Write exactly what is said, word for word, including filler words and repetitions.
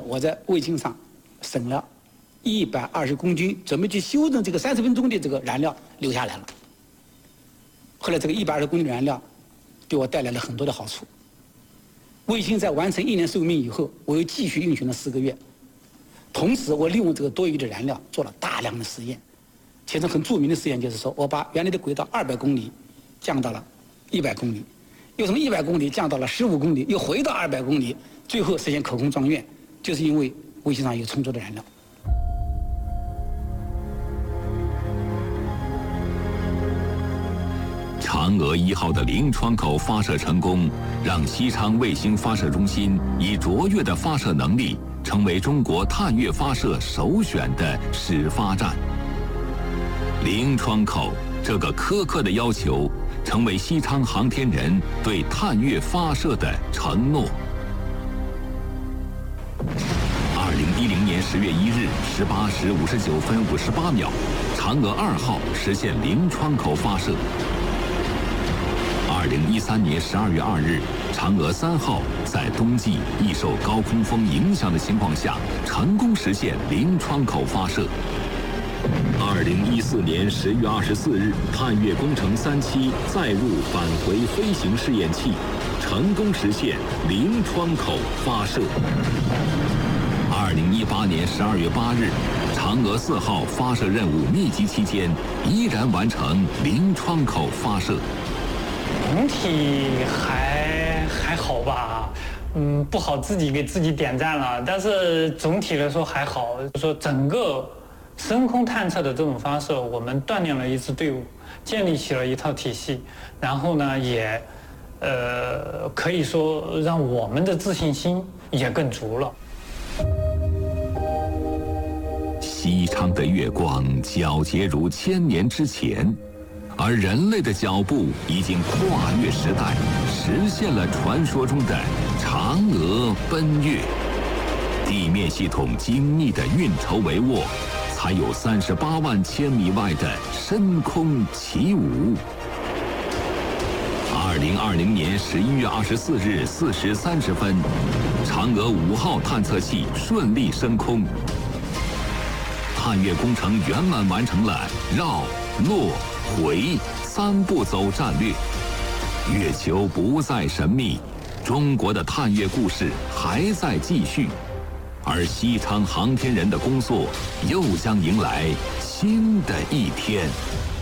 我在卫星上省了一百二十公斤，准备去修正这个三十分钟的这个燃料留下来了。后来这个一百二十公斤的燃料对我带来了很多的好处。卫星在完成一年寿命以后，我又继续运行了四个月。同时，我利用这个多余的燃料做了大量的实验。其中很著名的实验就是说，我把原来的轨道二百公里降到了一百公里，又从一百公里降到了十五公里，又回到二百公里，最后实现可控状元，就是因为卫星上有充足的燃料。 嫦娥一号的零窗口发射成功，让西昌卫星发射中心以卓越的发射能力，成为中国探月发射首选的始发站。零窗口这个苛刻的要求，成为西昌航天人对探月发射的承诺。二零一零年十月一日十八时五十九分五十八秒，嫦娥二号实现零窗口发射。二零一三年十二月二日，嫦娥三号在冬季易受高空风影响的情况下，成功实现零窗口发射。二零一四年十月二十四日，探月工程三期载入返回飞行试验器，成功实现零窗口发射。二零一八年十二月八日，嫦娥四号发射任务密集期间，依然完成零窗口发射。 总体还还好吧，嗯，不好自己给自己点赞了，但是总体来说还好。就说整个深空探测的这种发射，我们锻炼了一支队伍，建立起了一套体系，然后呢，也呃可以说让我们的自信心也更足了。 西昌的月光皎洁如千年之前。而人类的脚步已经跨越时代，实现了传说中的嫦娥奔月。地面系统精密的运筹帷幄，才有三十八万千米外的深空起舞。二零二零年十一月二十四日四时三十分，嫦娥五号探测器顺利升空，探月工程圆满完成了绕、落、回三步走战略。月球不再神秘，中国的探月故事还在继续，而西昌航天人的工作又将迎来新的一天。